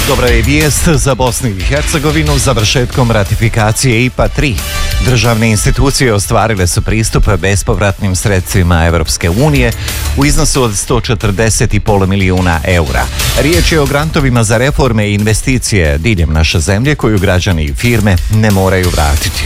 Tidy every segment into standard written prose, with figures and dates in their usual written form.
Dobra je vijest za Bosnu i Hercegovinu. Završetkom ratifikacije IPA 3 državne institucije ostvarile su pristup bespovratnim sredstvima Evropske unije u iznosu od 140,5 milijuna eura. Riječ je o grantovima za reforme i investicije diljem naše zemlje koju građani i firme ne moraju vratiti.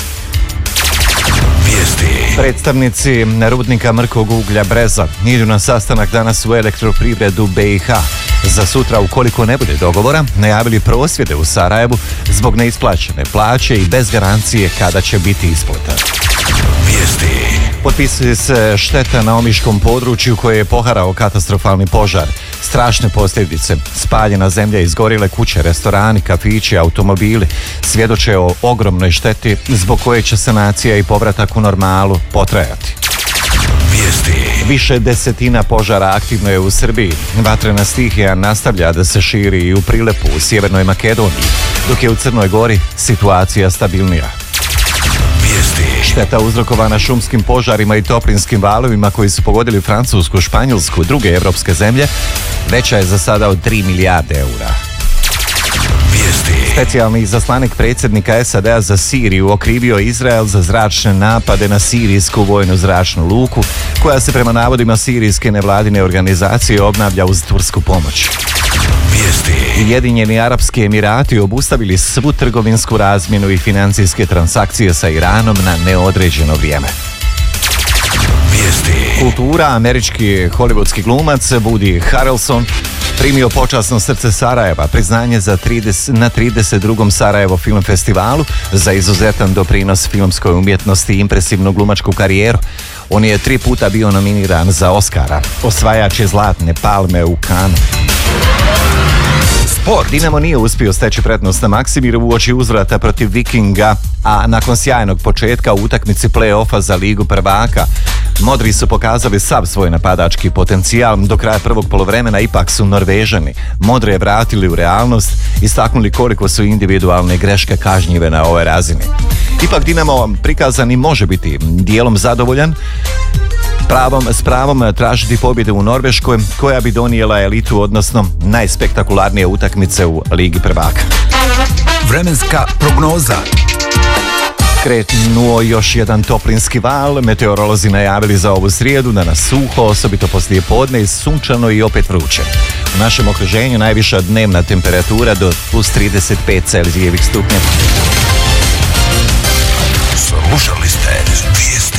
Predstavnici rudnika mrkog uglja Breza idu na sastanak danas u Elektroprivredu BiH. Za sutra, ukoliko ne bude dogovora, najavili prosvjede u Sarajevu zbog neisplaćene plaće i bez garancije kada će biti isplata. Potpisuje se šteta na omiškom području koje je poharao katastrofalni požar. Strašne posljedice, spaljena zemlja, izgorjele kuće, restorani, kafići, automobili svjedoče o ogromnoj šteti zbog koje će sanacija i povratak u normalu potrajati. Više desetina požara aktivno je u Srbiji. Vatrena stihija nastavlja da se širi i u Prilepu, u Sjevernoj Makedoniji, dok je u Crnoj Gori situacija stabilnija. Šteta uzrokovana šumskim požarima i toplinskim valovima koji su pogodili Francusku, Španjolsku i druge evropske zemlje veća je za sada od 3 milijarde eura. Specijalni izaslanik predsjednika SAD-a za Siriju okrivio Izrael za zračne napade na sirijsku vojnu zračnu luku, koja se prema navodima sirijske nevladine organizacije obnavlja uz tursku pomoć. Ujedinjeni Arapski Emirati obustavili svu trgovinsku razmjenu i financijske transakcije sa Iranom na neodređeno vrijeme. Kultura. Američki hollywoodski glumac Woody Harrelson primio počasno srce Sarajeva, priznanje na 32. Sarajevo film festivalu za izuzetan doprinos filmskoj umjetnosti i impresivnu glumačku karijeru. On je 3 puta bio nominiran za Oscara. Osvajač je Zlatne palme u Cannesu. Dinamo nije uspio steći prednost na Maksimiru uoči uzvrata protiv Vikinga, a nakon sjajnog početka u utakmici play-offa za Ligu prvaka, Modri su pokazali sav svoj napadački potencijal. Do kraja prvog poluvremena ipak su Norvežani Modre vratili u realnost, istaknuli koliko su individualne greške kažnjive na ovoj razini. Ipak Dinamo prikazan i može biti dijelom zadovoljan s pravom tražiti pobjede u Norveškoj, koja bi donijela elitu, odnosno najspektakularnije utakmice u Ligi prvaka. Vremenska prognoza. Krenuo još jedan toplinski val. Meteorolozi najavili za ovu srijedu da nas suho, osobito poslije podne, i sunčano i opet vruće. U našem okruženju najviša dnevna temperatura do plus 35 Celzijevih stupnja. Slušali ste vijesti.